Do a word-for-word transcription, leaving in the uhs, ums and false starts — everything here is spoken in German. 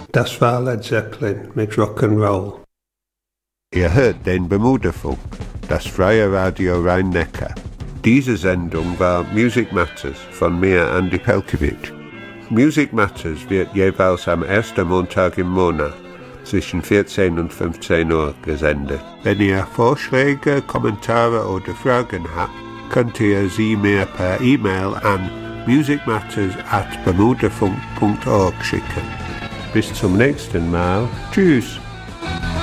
Das war Led Zeppelin mit Rock'n'Roll. Ihr hört den Bermudafunk, das freie Radio Rhein-Neckar. Diese Sendung war Music Matters von mir, Andy Pelkowitsch. Music Matters wird jeweils am ersten Montag im Monat zwischen vierzehn und fünfzehn Uhr gesendet. Wenn ihr Vorschläge, Kommentare oder Fragen habt, könnt ihr sie mir per E-Mail an musicmatters at bermudafunk punkt org schicken. Bis zum nächsten Mal. Tschüss.